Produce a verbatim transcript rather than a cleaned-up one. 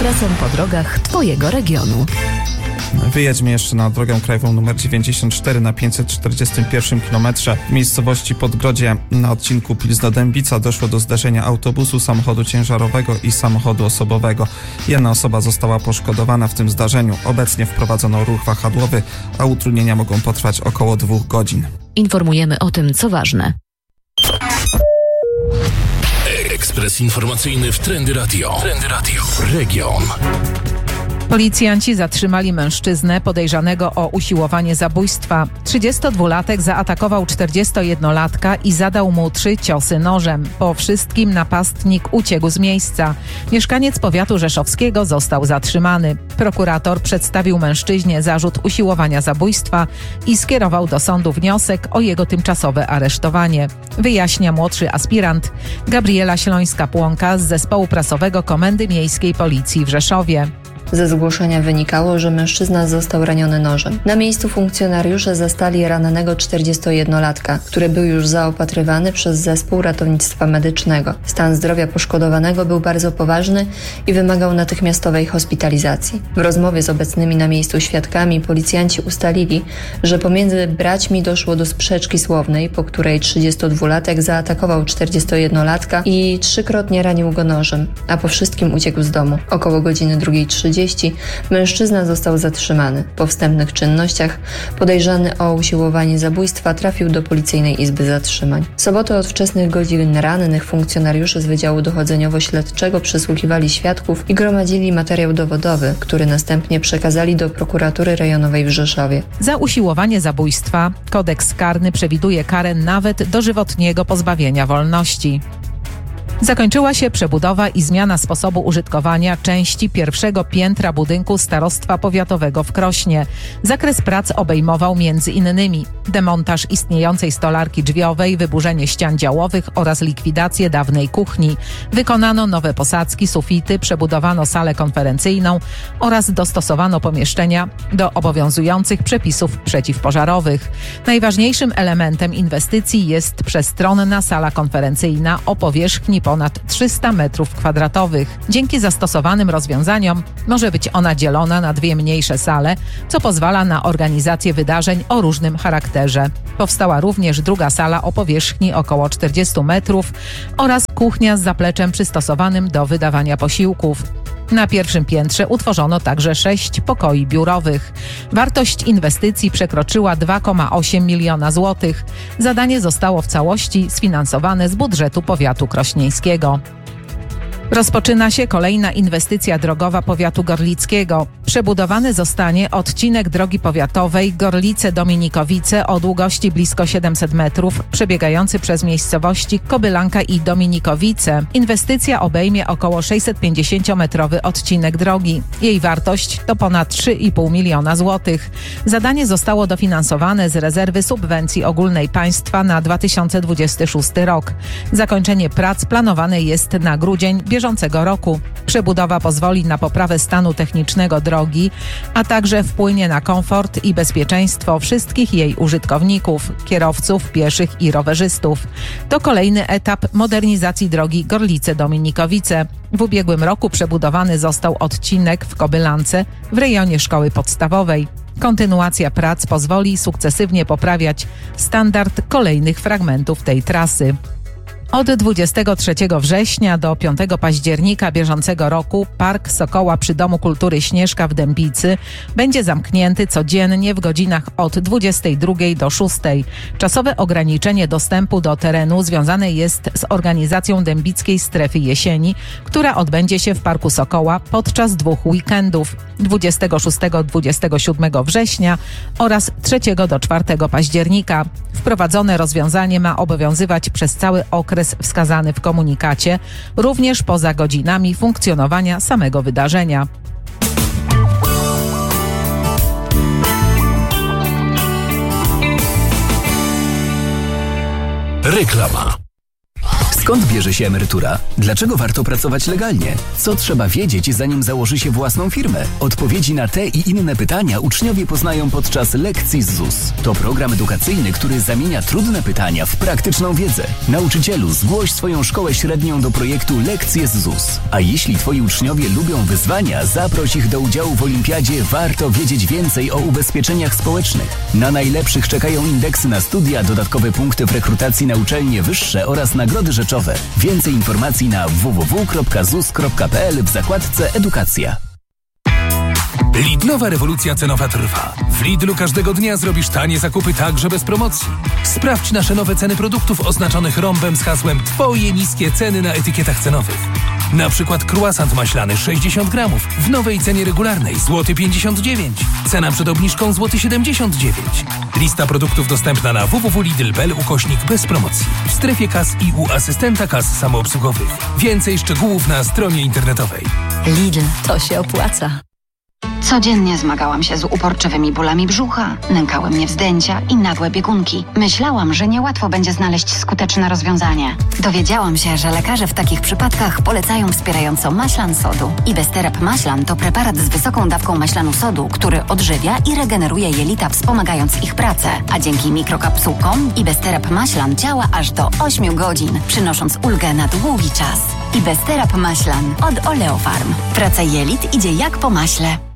ekspresem po drogach Twojego regionu. Wyjedźmy jeszcze na drogę krajową nr dziewięćdziesiąt cztery na pięćset czterdziestym pierwszym kilometrze. W miejscowości Podgrodzie na odcinku Pilzno-Dębica doszło do zderzenia autobusu, samochodu ciężarowego i samochodu osobowego. Jedna osoba została poszkodowana w tym zdarzeniu. Obecnie wprowadzono ruch wahadłowy, a utrudnienia mogą potrwać około dwóch godzin. Informujemy o tym, co ważne. Ekspres informacyjny w Trendy Radio. Trendy Radio. Region. Policjanci zatrzymali mężczyznę podejrzanego o usiłowanie zabójstwa. trzydziestodwulatek zaatakował czterdziestojednolatka i zadał mu trzy ciosy nożem. Po wszystkim napastnik uciekł z miejsca. Mieszkaniec powiatu rzeszowskiego został zatrzymany. Prokurator przedstawił mężczyźnie zarzut usiłowania zabójstwa i skierował do sądu wniosek o jego tymczasowe aresztowanie. Wyjaśnia młodszy aspirant Gabriela Ślońska-Płonka z zespołu prasowego Komendy Miejskiej Policji w Rzeszowie. Ze zgłoszenia wynikało, że mężczyzna został raniony nożem. Na miejscu funkcjonariusze zastali rannego czterdziestojednolatka, który był już zaopatrywany przez zespół ratownictwa medycznego. Stan zdrowia poszkodowanego był bardzo poważny i wymagał natychmiastowej hospitalizacji. W rozmowie z obecnymi na miejscu świadkami policjanci ustalili, że pomiędzy braćmi doszło do sprzeczki słownej, po której trzydziestodwulatek zaatakował czterdziestojednolatka i trzykrotnie ranił go nożem, a po wszystkim uciekł z domu. Około godziny drugiej trzydzieści mężczyzna został zatrzymany. Po wstępnych czynnościach podejrzany o usiłowanie zabójstwa trafił do Policyjnej Izby Zatrzymań. W sobotę od wczesnych godzin rannych funkcjonariusze z Wydziału Dochodzeniowo-Śledczego przesłuchiwali świadków i gromadzili materiał dowodowy, który następnie przekazali do prokuratury rejonowej w Rzeszowie. Za usiłowanie zabójstwa kodeks karny przewiduje karę nawet dożywotniego pozbawienia wolności. Zakończyła się przebudowa i zmiana sposobu użytkowania części pierwszego piętra budynku Starostwa Powiatowego w Krośnie. Zakres prac obejmował między innymi demontaż istniejącej stolarki drzwiowej, wyburzenie ścian działowych oraz likwidację dawnej kuchni. Wykonano nowe posadzki, sufity, przebudowano salę konferencyjną oraz dostosowano pomieszczenia do obowiązujących przepisów przeciwpożarowych. Najważniejszym elementem inwestycji jest przestronna sala konferencyjna o powierzchni ponad trzysta metrów kwadratowych. Dzięki zastosowanym rozwiązaniom może być ona dzielona na dwie mniejsze sale, co pozwala na organizację wydarzeń o różnym charakterze. Powstała również druga sala o powierzchni około czterdziestu metrów oraz kuchnia z zapleczem przystosowanym do wydawania posiłków. Na pierwszym piętrze utworzono także sześć pokoi biurowych. Wartość inwestycji przekroczyła dwa przecinek osiem miliona złotych. Zadanie zostało w całości sfinansowane z budżetu powiatu krośnieńskiego. Rozpoczyna się kolejna inwestycja drogowa powiatu gorlickiego. Przebudowany zostanie odcinek drogi powiatowej Gorlice-Dominikowice o długości blisko siedemset metrów, przebiegający przez miejscowości Kobylanka i Dominikowice. Inwestycja obejmie około sześćsetpięćdziesięciometrowy odcinek drogi. Jej wartość to ponad trzy i pół miliona złotych. Zadanie zostało dofinansowane z rezerwy subwencji ogólnej państwa na dwa tysiące dwudziesty szósty rok. Zakończenie prac planowane jest na grudzień bieżącego roku. Przebudowa pozwoli na poprawę stanu technicznego drogi, a także wpłynie na komfort i bezpieczeństwo wszystkich jej użytkowników, kierowców, pieszych i rowerzystów. To kolejny etap modernizacji drogi Gorlice-Dominikowice. W ubiegłym roku przebudowany został odcinek w Kobylance w rejonie szkoły podstawowej. Kontynuacja prac pozwoli sukcesywnie poprawiać standard kolejnych fragmentów tej trasy. Od dwudziestego trzeciego września do piątego października bieżącego roku Park Sokoła przy Domu Kultury Śnieżka w Dębicy będzie zamknięty codziennie w godzinach od dwudziestej drugiej do szóstej. Czasowe ograniczenie dostępu do terenu związane jest z organizacją Dębickiej Strefy Jesieni, która odbędzie się w Parku Sokoła podczas dwóch weekendów dwudziestego szóstego do dwudziestego siódmego września oraz trzeciego do czwartego października. Wprowadzone rozwiązanie ma obowiązywać przez cały okres wskazany w komunikacie, również poza godzinami funkcjonowania samego wydarzenia. Reklama. Skąd bierze się emerytura? Dlaczego warto pracować legalnie? Co trzeba wiedzieć, zanim założy się własną firmę? Odpowiedzi na te i inne pytania uczniowie poznają podczas lekcji z ZUS. To program edukacyjny, który zamienia trudne pytania w praktyczną wiedzę. Nauczycielu, zgłoś swoją szkołę średnią do projektu Lekcje z ZUS. A jeśli twoi uczniowie lubią wyzwania, zaproś ich do udziału w olimpiadzie Warto wiedzieć więcej o ubezpieczeniach społecznych. Na najlepszych czekają indeksy na studia, dodatkowe punkty w rekrutacji na uczelnie wyższe oraz nagrody rzeczowe. Więcej informacji na w w w kropka zus kropka p l w zakładce Edukacja. Lidlowa rewolucja cenowa trwa. W Lidlu każdego dnia zrobisz tanie zakupy także bez promocji. Sprawdź nasze nowe ceny produktów oznaczonych rąbem z hasłem Twoje niskie ceny na etykietach cenowych. Na przykład croissant maślany sześćdziesiąt gramów w nowej cenie regularnej złoty pięćdziesiąt dziewięć. Cena przed obniżką złoty siedemdziesiąt dziewięć. Lista produktów dostępna na w w w kropka lidl kropka p l ukośnik bez promocji. W strefie kas i u asystenta kas samoobsługowych. Więcej szczegółów na stronie internetowej. Lidl, to się opłaca. Codziennie zmagałam się z uporczywymi bólami brzucha, nękały mnie wzdęcia i nagłe biegunki. Myślałam, że niełatwo będzie znaleźć skuteczne rozwiązanie. Dowiedziałam się, że lekarze w takich przypadkach polecają wspierająco maślan sodu. Ibesterap maślan to preparat z wysoką dawką maślanu sodu, który odżywia i regeneruje jelita, wspomagając ich pracę. A dzięki mikrokapsułkom Ibesterap maślan działa aż do ośmiu godzin, przynosząc ulgę na długi czas. Ibesterap maślan od Oleofarm. Praca jelit idzie jak po maśle.